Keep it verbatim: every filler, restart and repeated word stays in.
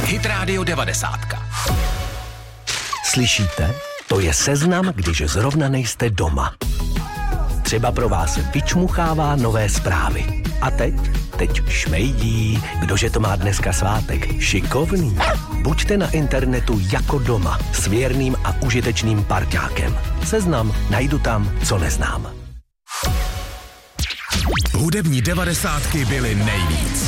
Hit Radio devadesát. Slyšíte? To je seznam, když zrovna nejste doma. Třeba pro vás vyčmuchává nové zprávy. A teď? Teď šmejdí. Kdože to má dneska svátek? Šikovný. Buďte na internetu jako doma s věrným a užitečným parťákem. Seznam, najdu tam, co neznám. Hudební devadesátky byly nejvíc.